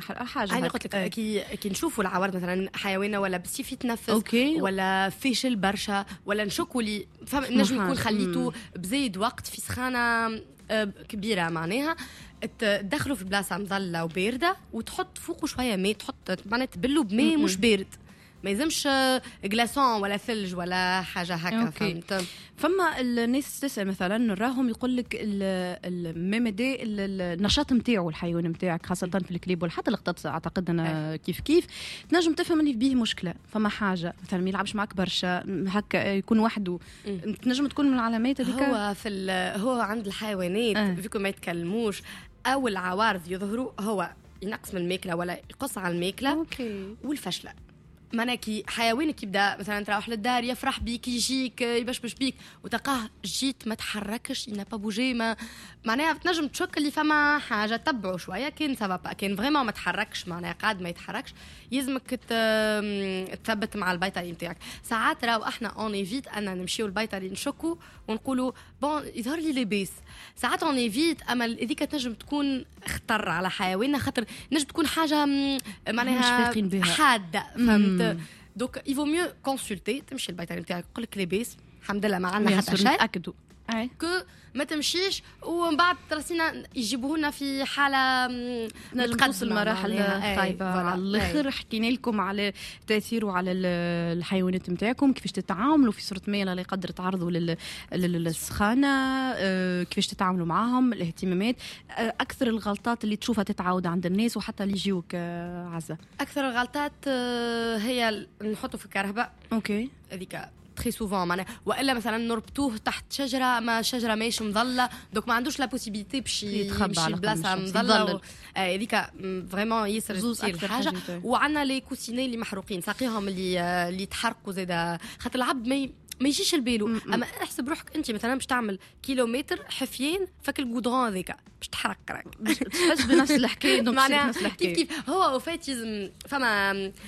حاجه انا قلت لك كي نشوفوا العوارض مثلا حيوانه ولا بسيف يتنفس أوكي. ولا فاشل برشا ولا نشكوا لي نجم يكون خليته بزيد وقت في سخانه كبيره معناها تدخلوا في بلاصه مظله وبارده وتحط فوقه شويه ماء تحط معناها تبلوا بماء مش بارد ما يلزمش جلاسون ولا ثلج ولا حاجه هكا فهمت. فما الناس تسأل مثلا راهم يقول لك الميمدي النشاط نتاعو الحيوان نتاعك خاصه في الكليب ولا حتى اللقطات اعتقد انا كيف تنجم تفهم اللي فيه مشكله فما حاجه مثلا ما يلعبش معك برشا هكا يكون وحده تنجم تكون من العلامات هذيك. هو عند الحيوانات فيكم ما يتكلموش او العوارض يظهروا هو ينقص من الماكله ولا يقص على الماكله والفشله. مناكي حيوانك يبدا مثلا تروح للدار يفرح بيك يجيك يبشبش بيك وتلقاه جيت ما تحركش ينا با بوجي ما معناها تنجم تشك اللي فما حاجه تبعوا شويه كان سبب كان فريمون ما تحركش معناها قاعد ما يتحركش يلزمك تثبت مع البيطري نتاعك. ساعات راهو احنا اون ايفيت ان نمشيو البيطري نشكوا ونقولوا بون يظهر لي لباس ساعات اون ايفيت اما هذيك تنجم تكون خطر على حيواننا خاطر نجم تكون حاجه معناها حاده فهمت. دوك يفو ميو كونسلتي تمشي البيطري نتاعك يقول لك لباس الحمد لله ما عندنا حتى شيء نتاكدوا كو ما تمشيش ومن بعد ترسينا يجيبوه لنا في حاله نقص المراحل خايبه على الاخر. حكينا لكم على تاثيره على الحيوانات نتاعكم كيفاش تتعاملوا في صوره ما لا يقدر تعرضوا للسخانه كيفاش تتعاملوا معاهم الاهتمامات. اكثر الغلطات اللي تشوفها تتعاود عند الناس وحتى اللي يجيوك عزه اكثر الغلطات هي نحطوا في الكهرباء اوكي هذيك تري سوفون معناها والا مثلا نربطوه تحت شجره ما شجره ماهيش مظله دوك ما عندوش لا بوسيبيليتي باش يمشي بلاصه مظله هذيك فريمون ياسر تصير حاجه. وعندنا لي كوسيني اللي محروقين ساقيهم اللي تحرقوا زاده خاطر العبد ما يجيش البالو اما احسب روحك انت مثلا باش تعمل كيلومتر حفيين فك الغودرون هذيك باش تحرق راك تحس بنفس الحكايه معناها كيف هو وفات فما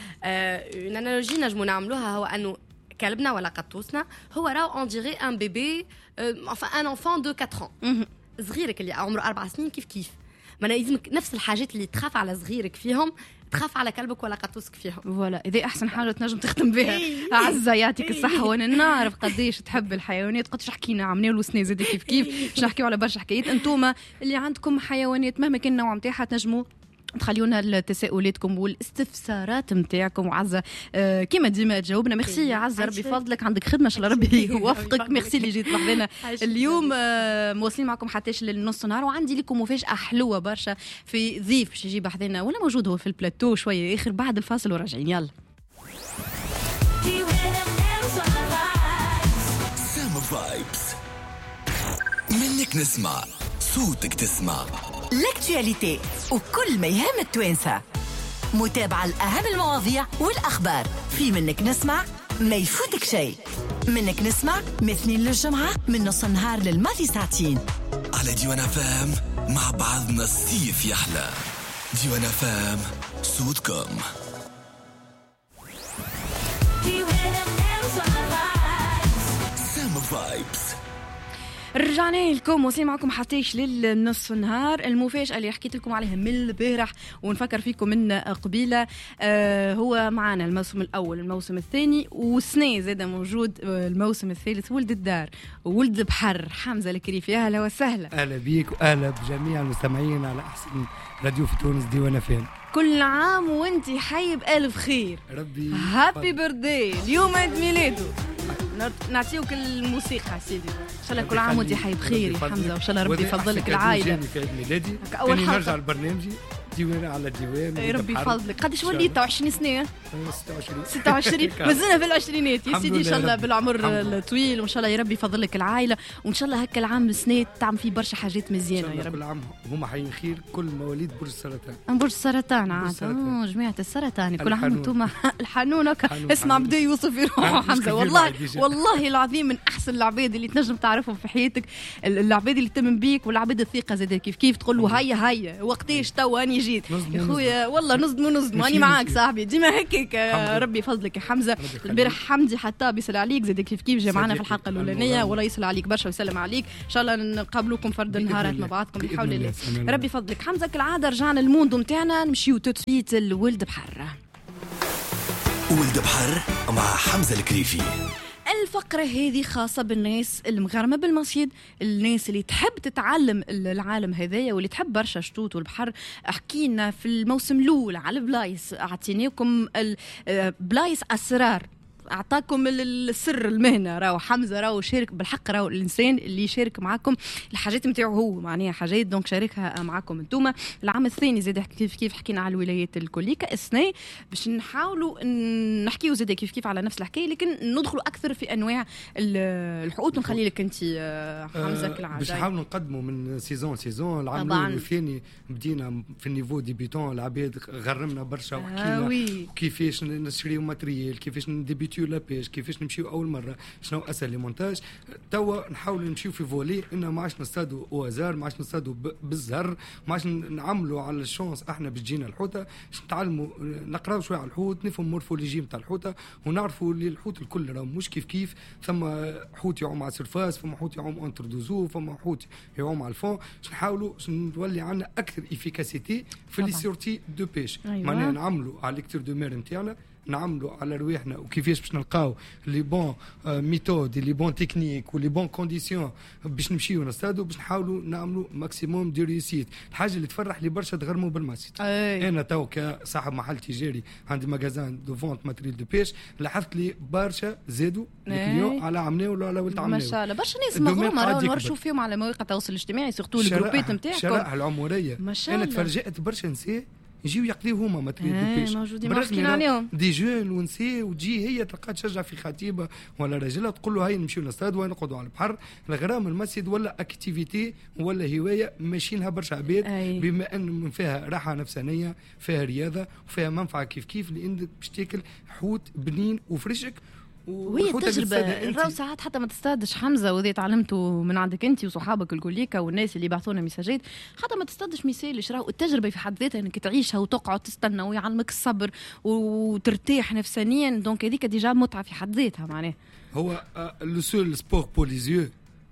اون انالوجي نجمو نعملوها هو انه كلبنا ولا قطوسنا هو راو اون ديري ان بيبي enfin un enfant de 4 ans صغيرك اللي عمره 4 سنين كيف ما لازمك نفس الحاجات اللي تخاف على صغيرك فيهم تخاف على كلبك ولا قطوسك فيهم. فوالا إذا أحسن حاجة تنجم تختم بها. عزة يعطيك الصحة وأنا نعرف قديش تحب الحيوانات قديش حكينا عمناو الوسنة زاد كيف باش نحكيو على برشا حكايات. أنتوما اللي عندكم حيوانات مهما كان النوع نتاعها تنجموا تخليونا التساؤلاتكم والاستفسارات نتاعكم. عزة كيما ديما تجاوبنا. ميرسي يا عزة ربي فضلك عندك خدمة شاء الله ربي يوفقك. ميرسي اللي جيت معنا اليوم. مواصلين معكم حتىش للنص نهار وعندي لكم مفاجأة حلوة برشا في ضيف باش يجي بحذنا ولا موجود هو في البلاتو شوية آخر بعد الفاصل وراجعين. يلا سامو فايبس منك نسمع صوتك تسمع لاكتواليتي وكل ما يهم التوانسة متابعة الأهم المواضيع والأخبار في منك نسمع ما يفوتك شيء. منك نسمع مثنين للجمعة من نص النهار للماضي ساعتين على ديوان فام مع بعضنا السيف يحلى. ديوان فام صوتكم سامو فايبس. رجعنا لكم وصلنا معكم حتىش للنصف النهار. المفاجأة اللي حكيت لكم عليها من البارح ونفكر فيكم من قبيلة هو معنا الموسم الأول الموسم الثاني والسنة زاد موجود الموسم الثالث. ولد الدار ولد البحر حمزة الكريفي. أهلا وسهلا. أهلا بيك وأهلا بجميع المستمعين على أحسن راديو في تونس ديوان فام. كل عام وانتي حي بألف خير. ربي هابي بيرثداي اليوم عيد ميلاده. نعطيوك الموسيقى سيدي ان شاء الله كل عام وانت حي بخير يا حمزه وان شاء الله ربي يفضلك العائله في عيد ميلادي. اول حلقه نرجع لبرنامجي ديوان على ديوان. ربي يفضلك. قداش وليت 20 سنه 26 مازلنا في العشرينات يا سيدي ان شاء الله بالعمر الطويل وان شاء الله يا ربي يفضلك العائله وان شاء الله هكا العام السنه تعمل فيه برشا حاجات مزيانه يا رب. كل عام هما حيين خير كل مواليد برج السرطان. برج السرطان عاد جماعه السرطان كل عام انتم الحنونه اسمع بدا يوصف يروح حمزه. والله العظيم من احسن العباد اللي تنجم تعرفهم في حياتك العباد اللي تمن بيك والعباد الثقه زاد كيف تقول له هيا وقتاش تو اني جيت يا خويا والله نصدموا ماني معاك صاحبي ديما هيك ربي يفضلك يا حمزه. البارح حمدي حتى بيسال عليك زاد كيف جا معنا في الحلقه الاولانيه والله يسال عليك برشا ويسلم عليك. ان شاء الله نقابلوكم فرد النهارات مع بعضكم بحول الله. ربي يفضلك حمزه. كالعاده رجعنا الموندو نتاعنا نمشيو توتسويت الولد بحر. ولد بحر مع حمزه الكريفي. الفقرة هذه خاصة بالناس المغرمة بالمصيد، الناس اللي تحب تتعلم العالم هذايا واللي تحب برشا شطوط والبحر. حكينا في الموسم الأول على بلايص، أعطيناكم بلايص أسرار، أعطاكم السر المهنة. راهو حمزة راهو شارك بالحق، راهو الإنسان اللي يشارك معكم الحاجات متاعه هو معناها حاجات دونك شاركها معكم انتوما. العام الثاني زاد كيف حكينا على الولايات الكلية السنة باش نحاولوا نحكيو زاد كيف على نفس الحكاية، لكن ندخلوا أكثر في أنواع الحقوق. ونخلي لك أنت حمزة كالعادة باش نحاولوا نقدموا من سيزون. العام الثاني بدينا في النيفو ديبيتون، العباد غرمنا برشا وحكينا كيفاش نشريو ماتريال، كيفاش نديبيتو لا بيش، كيفاش نمشيو اول مره، شنو اسهل لي مونتاج. توا نحاولوا نمشيو في فولي انه ما عادش نصطادوا اوزار، ما عادش نصطادوا بالزهر، ما عادش نعملوا على الشونس احنا باش تجينا الحوته، باش نتعلموا نقراو شويه على الحوت، نفهم مورفولوجي نتاع الحوته، ونعرفوا اللي الحوت الكل راه مش كيف ثم حوت يعوم على السيرفاس، فما حوت يعوم اونتر دوزو، فما حوت يعوم على الفون. باش نحاولوا نولي عندنا اكثر افيكاسيتي في لي سورتي دو بيش. معناها نعملوا على ليكتور دو مير نتاعنا، نعملوا على رواحنا وكيفاش باش نلقاو لي بون ميثود، لي بون تكنيك ولي بون كونديسيون باش نمشيو نصطادوا، باش نحاولوا نعملوا ماكسيموم دي ريسيت. الحاجه اللي تفرح لي برشا تغرموا بالماسيت. انا تو كصاحب محل تجاري عندي ماغازان دو فونت ماتريال دو بيش، لاحظت لي برشا زادوا الكليون على عمناو ولا على ولد عمناو. ما شاء الله برشا ناس مغرومه راهو نورشوا فيهم على مواقع التواصل الاجتماعي سورتو الجروبات نتاعكم. الشرائح العمريه انا تفرجأت برشا نساء يجيو يقضيو هما ماتريال دو بيش موجودين حكينا عليهم دي جون ونساء، وتجي هي تلقى تشجع في خطيبه ولا راجلها تقول له هاي نمشيو نصطادوا ونقعدوا على البحر. الغرام المسجد ولا اكتيفيتي ولا هوايه ماشيينها برشا عباد، بما ان فيها راحه نفسانيه، فيها رياضه وفيها منفعه كيف لانك باش تاكل حوت بنين وفرشك. وهي تجربة راهو ساعات حتى ما تصطادش حمزة، وذي تعلمته من عندك انت وصحابك الكوليكا والناس اللي بعثونا ميساجات، حتى ما تصطادش مثالش. راهو التجربة في حد ذاتها انك تعيشها وتقعد تستنى ويعلمك الصبر وترتاح نفسانيا، دونك هذيك ديجا متعة في حد ذاتها. معناه هو لو سول سبور بور لي زيو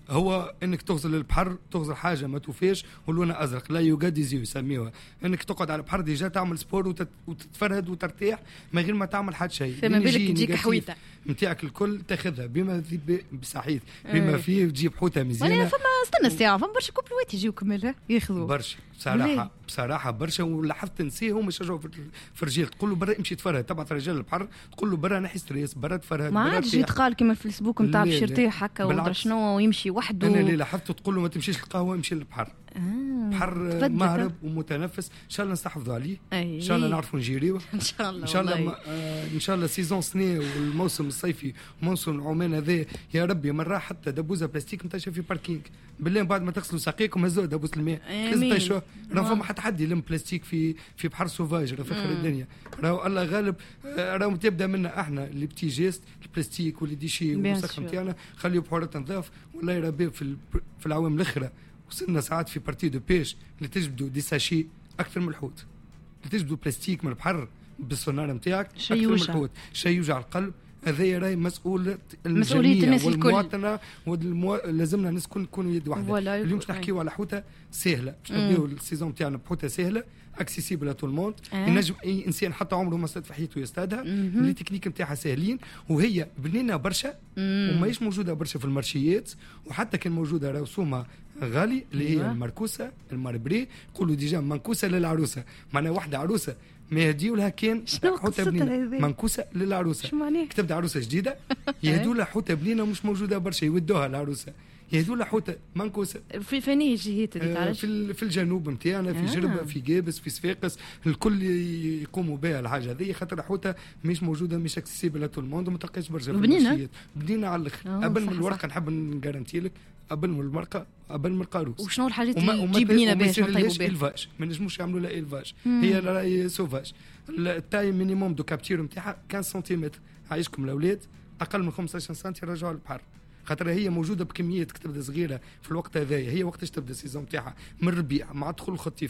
هو انك تغزل البحر، تغزل حاجه ما توفيش ولونها ازرق لا يوغا ديزيو يسميوها، انك تقعد على البحر ديجا تعمل سبور وتتفرهد وترتاح من غير ما تعمل حد شيء. فما بالك تجيك حويته نتاعك الكل تاخذها بما بصحيح بما فيه تجيب حوته مزيانه. وانا فما استنى الساعه فما برشا كوبلوات يجيو كملها ياخذوا برشا بصراحه برشا. ولاحظت نسيه هما يشجعوا في الرجال، تقول له برا امشي تفرهد، تبعث رجال البحر تقول له برا نحي ستريس، برا تفرهد، ما عادش يتقال كما في الفيسبوك نتاع باش يرتاح هكا ودرا شنو ويمشي وحده. انا اللي لاحظته تقول له ما تمشيش القهوه امشي للبحر. بحر مهرب ومتنفس، ان شاء الله نستحفظوا عليه، ان شاء الله نعرفوا نجيريوه ان شاء الله. ان شاء الله ان شاء الله سيزون سنه والموسم الصيفي وموسم العمان هذا يا ربي مره حتى دبوزه بلاستيك منتشره في باركينج بالله بعد ما تغسلوا ساقيكم هزوا دبوس الماء كذا. راه فما حتى حد يلم بلاستيك في بحر سوفاج، راه في اخر الدنيا. راه الله غالب، راه تبدا منا احنا اللي بتي جيست البلاستيك واللي ديشي والوسخ نتاعنا خليو بحورات نظاف. والله يا ربي في العوام الاخرى وصلنا ساعات في بارتي دو بيش اللي تجبدوا دي ساشي اكثر من الحوت، اللي تجبدوا بلاستيك من البحر بالسونار نتاعك اكثر من الحوت. شيء يوجع القلب. هذا راهي مسؤولية الناس والمواطنة لازمنا الناس نكونوا يد واحدة. اليوم باش نحكيو على حوتة سهلة، باش نبداو السيزون نتاعنا بحوتة سهلة اكسيسيبل لتو الموند، ينجم اي انسان حتى عمره ما صاد في حياته يستادها. اللي تكنيك نتاعها سهلين وهي بنينة برشا وماهيش موجودة برشا في المارشيات، وحتى كان موجودة رسومها غالي اللي هي المركوسة الماربري، يقولوا ديجا منكوسة للعروسة، معناها واحدة عروسة ما يهديوا لها كان حوته بنينه منكوسه للعروسه. كتبت عروسه جديده يهدوا لها حوته بنينه مش موجوده برشا، يودوها العروسه يهدوا لها حوته منكوسه. في فنيه جهات اللي تعرف في الجنوب نتاعنا في جربه في جابس في صفاقس الكل يقوموا بها الحاجه هذه، خاطر حوته مش موجوده مش اكسيسيبل لتو الموند وما تلقاش برشا في المارشيات. بنينه على الاخر. قبل من الورقه نحب نغارنتي لك، قبل من المرقه قبل من القاروس. وشنو الحاجات اللي تجيب بنينه باش نطيبوا بها؟ الفاج ما نجموش يعملوا لها الفاج، هي راهي سوفاج. التاي مينيموم دو كابتير نتاعها 15 سنتيمتر. عايشكم الاولاد اقل من 15 سم يرجعوا للبحر، خاطر هي موجوده بكميات تبدا صغيره في الوقت هذايا. هي وقتاش تبدا السيزون نتاعها من الربيع مع دخول الخطيف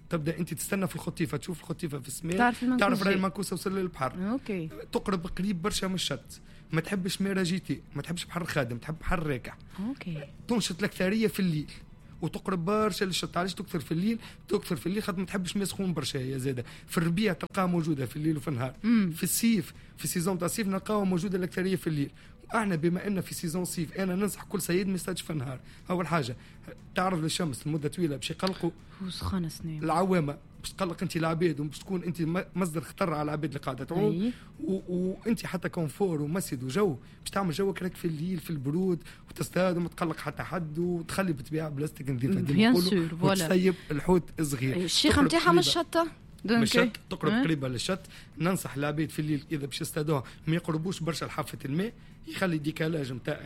تبدا انت تستنى في الخطيفه، تشوف الخطيفه في السماء، تعرف راهي المنكوسه وصل للبحر. اوكي. تقرب قريب برشا من الشط، ما تحبش ميرا جيتي، ما تحبش بحر خادم، تحب بحر راكع. اوكي. تنشط الاكثريه في الليل وتقرب برشا للشط. علاش تكثر في الليل؟ تكثر في الليل خاطر ما تحبش ما سخون برشا. هي زاده في الربيع تلقاها موجوده في الليل وفي النهار. في الصيف، في سيزون تاع الصيف نلقاها موجوده الاكثريه في الليل. احنا بما ان في سيزون صيف انا ننصح كل سيد ما يستاجش في النهار. اول حاجه تعرض للشمس لمده طويله باش يقلقوا وسخانه سنين العوامه، باش تقلق انت العباد وباش تكون انت مصدر خطر على العباد اللي قاعده تعوم. وانت حتى كونفور ومسد وجو باش تعمل جوك راك في الليل في البرود وتصطاد وما تقلق حتى حد وتخلي بالطبيعه بلاستيك نظيفه ديما نقولوا وتسيب الحوت صغير. الشيخه نتاعها من الشطه الشط تقرب قريبه للشط. ننصح العباد في الليل اذا باش يصطادوها ما يقربوش برشا لحافه الماء، يخلي ديكالاج نتاع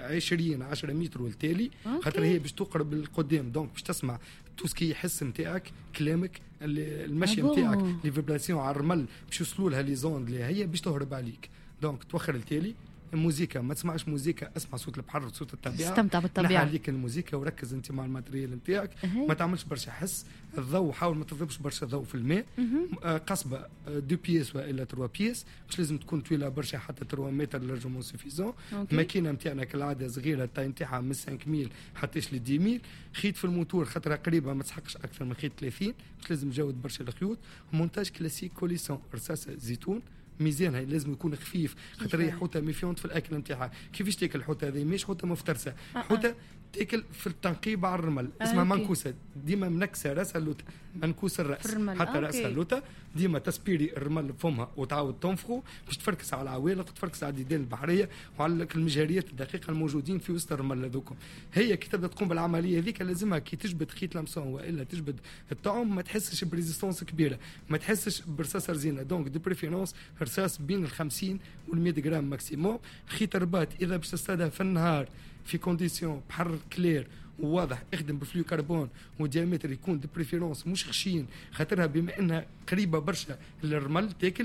10 متر والتالي، خاطر هي باش تقرب للقدام دونك باش تسمع توسكي يحس نتاعك كلامك المشي نتاعك لي فيبراسيون على الرمل باش يوصلوا لها لي زوند اللي هي باش تهرب عليك. دونك توخر التالي. الموسيقى ما تسمعش موسيقى، اسمع صوت البحر وصوت الطبيعه، استمتع بالطبيعه. نحي عليك الموسيقى وركز انت مع الماتريال نتاعك. ما تعملش برشا حس. الضوء حاول ما تضربش برشا ضوء في الماء. قصبه 2 بيس والا 3 بيس، مش لازم تكون طويله برشا، حتى 3 متر لارجومون سوفيزون. الماكينه نتاعنا كالعاده صغيره، التاي نتاعها من 5000 حتى ل 10000. خيط في الموتور خاطرها قريبه ما تسحقش اكثر من خيط 30، مش لازم تجود برشا الخيوط. مونتاج كلاسيك كوليسون رصاصه زيتون. ميزان هاي لازم يكون خفيف خاطر هي حوته ميفيونت في الاكل نتاعها. كيفاش تاكل الحوته هذه؟ مش حوته مفترسه، حوته تاكل في التنقيب على الرمل. اسمها منكوسه، ديما منكسه راسها اللوطه، منكوس الراس حتى راسها اللوطه. ديما تسبيري الرمل بفمها وتعاود تنفخه باش تفركس على العوالق وتفركس على الديدان البحريه وعلى المجاريات الدقيقه الموجودين في وسط الرمل هذوكم. هي كي تبدا تقوم بالعمليه هذيك لازمها كي تجبد خيط لمسون والا تجبد الطعم ما تحسش بريزيستونس كبيره، ما تحسش برصاص رزينه. دونك دي بريفيرونس رصاص بين ال 50 وال 100 جرام ماكسيموم. خيط رباط اذا باش تصطادها في النهار في كونديسيون بحر كلير وواضح، اخدم بفلو كربون وديامتر يكون دي بريفيرونس مش خشين، خاطرها بما انها قريبه برشا للرمل تاكل.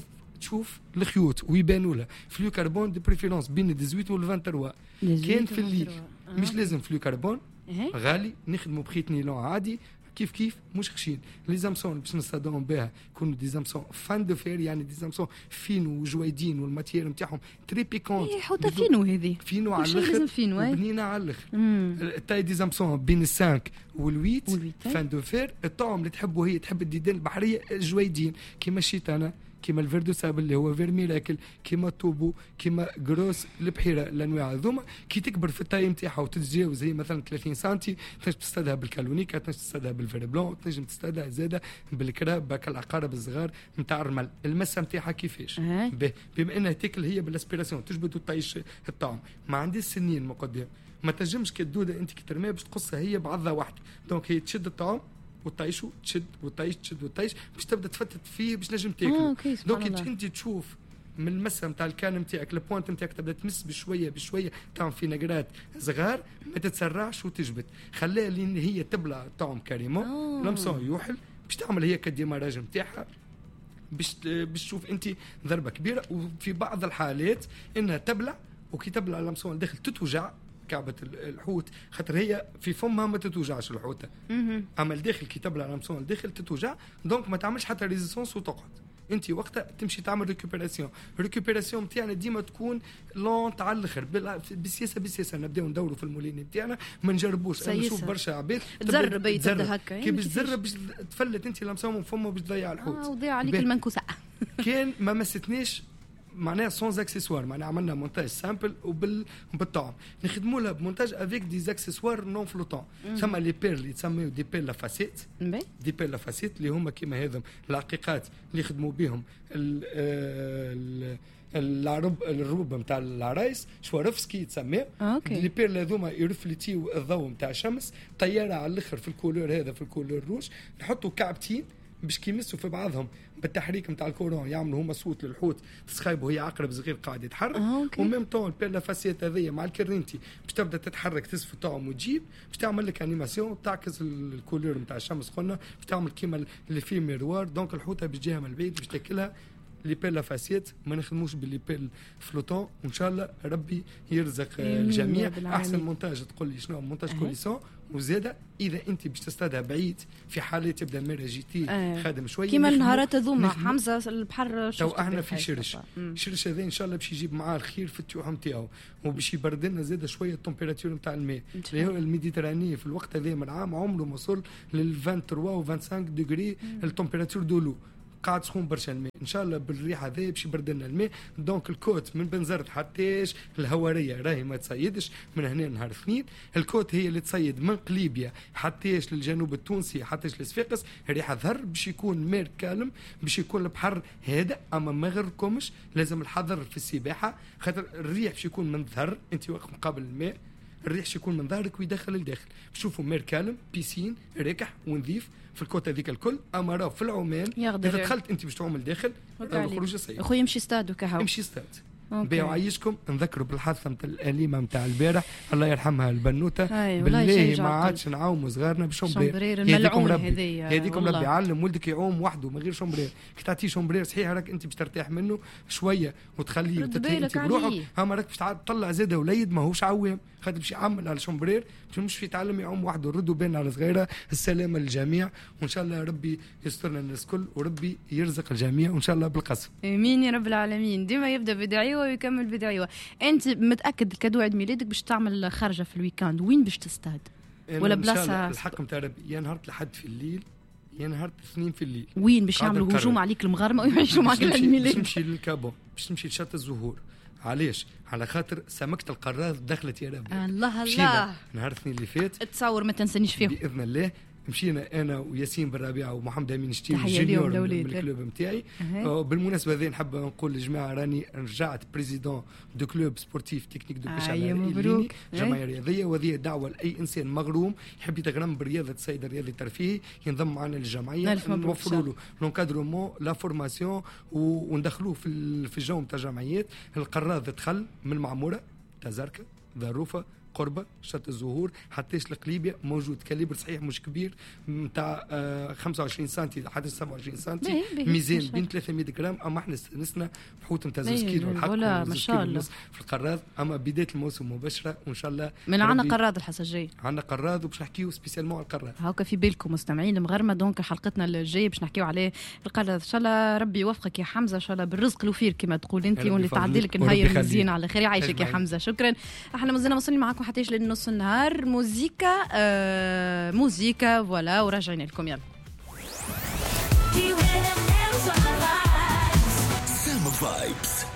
تشوف الخيوط ويبانوا لها فلو كربون دي بريفيرونس بين 18 وال 23. كان في الليل مش لازم فلو كربون غالي، نخدموا بخيط نيلون عادي كيف مش خشين. لي زامسون باش نصطادوهم بها يكونوا دي زامسون فان دو فير، يعني دي زامسون فينو وجويدين والماتيير نتاعهم تري بيكونت. حتى فينو هذه فينو على الاخر وبنينه على الاخر. التاي دي زامسون بين ال5 وال8 فان دو فير. الطعم اللي تحبه هي تحب الديدان البحريه جويدين كيما الشيطانه، كيما الفيردو سابل اللي هو فير ميراكل، كيما الطوبو، كيما جروس البحيره. الانواع هذوما كي تكبر في التاي نتاعها وتتجاوز هي مثلا 30 سنتي تنجم تصطادها بالكالونيكا، تنجم تصطادها بالفير بلون، تنجم تصطادها زاده بالكراب باك العقارب الصغار نتاع الرمل. المسه نتاعها كيفاش؟ بما انها تاكل هي بالاسبيراسيون تجبد وتطيش الطعم. ما عنديش سنين مقدم، ما تنجمش كالدوده انت كي ترميها باش تقصها هي بعضها واحده. دونك هي تشد الطعم وتطيشوا، تشد وتطيش، تشد وتطيش باش تبدا تفتت فيه باش نجم تاكله. دونك انت تشوف من المسه نتاع الكان نتاعك البوانت نتاعك تبدا تمس بشويه تعمل في نقرات صغار، ما تتسرعش وتجبد، خليها لين هي تبلع الطعم كاريمون. لمسون يوحل باش تعمل هي كالديماراج نتاعها باش تشوف انت ضربه كبيره. وفي بعض الحالات انها تبلع وكي تبلع لمسون داخل تتوجع كعبة الحوت خاطر هي في فمها ما تتوجعش الحوته، اما الداخل كي تبلع لمسون الداخل تتوجع. دونك ما تعملش حتى ريزيستونس وتقعد انت وقتها تمشي تعمل ريكوبيراسيون نتاعنا ديما تكون لونت على الاخر بالسياسه نبداو ندوروا في المولين نتاعنا ما نجربوش. انا نشوف برشا عباد تجرب هكا كي باش تجرب باش تفلت انت لمسون من فمه باش تضيع الحوت وضيع عليك المنكوسه. كان ما مستناش معناها سونز اكسسوار، معناها عملنا مونتاج سامبل بالطعم نخدموا لها بمونتاج افيك دي اكسسوار نون فلوتون. ثم لي بير اللي يتسميو دي بير لافاسيت، دي بير لافاسيت اللي هما كيما هذم العقيقات اللي يخدموا بهم الروب نتاع العرايس شوارفسكي يتسمى. لي بير هذوما يرفلتيو الضوء نتاع الشمس، طياره على الاخر في الكولور هذا في الكولور روج، نحطوا كعبتين باش كيمسوا في بعضهم بالتحريك نتاع الكورون يعملوا هما صوت للحوت تسخايبوا هي عقرب صغير قاعد يتحرك. وميم طون البير لافاسيت هذيا مع الكرنتي باش تبدا تتحرك تسفى طعم وتجيب باش تعمل لك انيماسيون تعكس الكولور نتاع الشمس قلنا باش تعمل كيما اللي فيه ميروار. دونك الحوته باش تجيها من البعيد باش تاكلها. لي بيل لافاسيت ما نخدموش باللي بيل فلوتون، وان شاء الله ربي يرزق الجميع. احسن مونتاج تقول لي شنو مونتاج كوليسون وزاده اذا انت باش تصطادها بعيد في حالات يبدا ميرا جيتي خادم شويه كيما النهارات هذوما حمزه البحر تو احنا في شرش هذا ان شاء الله باش يجيب معاه الخير في التيوح نتاعو وباش يبرد لنا زاده شويه التمبيراتور نتاع الماء اللي هو الميديتراني في الوقت هذا من العام عمره ما وصل لل 23 و 25 دوغري التمبيراتور دولو قاعد سخون برشا الماء ان شاء الله بالريح هذا باش يبرد لنا الماء. دونك الكوت من بنزرت حتىش الهواريه راهي ما تصيدش من هنا نهار اثنين. الكوت هي اللي تصيد من قليبيا حتىش للجنوب التونسي حتىش لصفاقس ريحه ظهر باش يكون مير كالم باش يكون البحر هادئ. اما ما غيركمش لازم الحذر في السباحه خاطر الريح باش يكون من ظهر انت واقف مقابل الماء الريح باش يكون من ظهرك ويدخل للداخل تشوفوا مير كالم بيسين راكح ونظيف في الكوت هذيك الكل. اما راه في العمان اذا دخلت انت باش تعوم لداخل الخروج صعيب. اخويا يمشي استاد وكهو امشي استاد بيعوا عايشكم. نذكروا بالحادثه نتاع الاليمه نتاع البارح الله يرحمها البنوته بالله ما عادش نعاوموا صغارنا بشومبرير الملعون هذيكم ربي يعلم ولدك يعوم وحده من غير شومبرير كي تعطيه شومبرير صحيح راك انت باش ترتاح منه شويه وتخليه انت بروحك اما راك باش تطلع زاده وليد ماهوش عوام خاطر باش يعمل على شومبرير مش يتعلم يعوم وحده. ردوا بالنا على صغيره. السلامه للجميع وان شاء الله ربي يسترنا الناس الكل وربي يرزق الجميع وان شاء الله بالقسم امين يا رب العالمين. ديما يبدا بدعيوه ويكمل بدعيوه. انت متاكد الكادو عيد ميلادك باش تعمل خرجه في الويكاند وين باش تستاد ولا بلاصه الحكم تاع ربي يا نهار الأحد في الليل يا نهار الاثنين في الليل وين باش يعملوا هجوم عليك المغارمه ويعيشوا معك العيد ميلاد باش نمشي للكابون باش نمشي لشط الزهور. علاش؟ على خاطر سمكة القراض دخلت يا ربي. الله الله نهار الاثنين اللي فات تصور ما تنسانيش فيهم باذن الله. مشينا انا وياسين بالربيعه ومحمد امين شتيم جونيور من الكلوب نتاعي. بالمناسبه هذه نحب نقول للجماعه راني رجعت بريزيدون دو كلوب سبورتيف تكنيك دو بيشا جمعيه رياضيه وهذه دعوه لاي انسان مغروم يحب يتغرم برياضه الصيد الرياضي الترفيهي ينضم معنا للجمعيه نوفروا له لونكادرومون لا فورماسيون وندخلوه في الجو نتاع الجمعيات. القراض دخل من المعموره تزركه ظروفه قربة شط الزهور حتىش القليبية موجود كاليبر صحيح مش كبير نتاع 25 سنتي حتى 27 سنتي ميزان بين 300 جرام. اما احنا استنسنا بحوت نتاع 2 كيلو الحق ما شاء الله في القراض. اما بدايه الموسم مباشره وان شاء الله من عندنا قراض الحصه الجايه عندنا قراض وباش نحكيو سبيسيالمون على القراض هاكا في بالكم مستمعين المغرمه. دونك حلقتنا الجايه باش نحكيو عليه القراض ان شاء الله ربي يوفقك يا حمزه ان شاء الله بالرزق الوفير كما تقول انت واللي تعدي لك نهاير مزيان على خير. يعيشك يا حمزه شكرا. احنا مازلنا وصلنا معكم حتى للنص النهار موزيكا فوالا وراجعين لكم يلا. سام فايبس